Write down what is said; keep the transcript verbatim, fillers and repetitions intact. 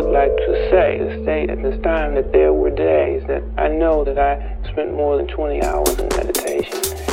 like to say, to state at this time that there were days that I know that I spent more than twenty hours in meditation.